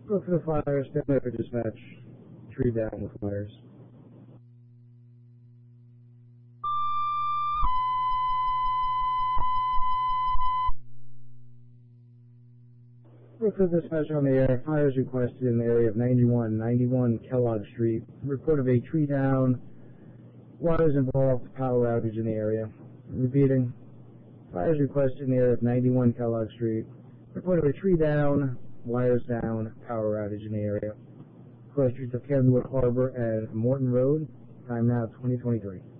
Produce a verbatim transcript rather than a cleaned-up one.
Look for the fire, stand by for dispatch. Tree down with fires. Look for dispatch on the air. Fires requested in the area of ninety-one ninety-one Kellogg Street. Report of a tree down. Wires involved. Power outage in the area. Repeating. Fires requested in the area of ninety-one Kellogg Street. Report of a tree down. Wires down. Power outage in the area. Close streets of Kenwood Harbor and Morton Road. Time now twenty twenty-three.